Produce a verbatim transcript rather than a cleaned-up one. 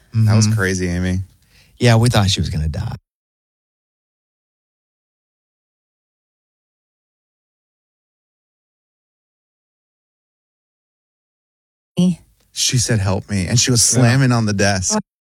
Mm-hmm. That was crazy, Amy. Yeah, we thought she was going to die. She said, help me. And she was slamming on the desk.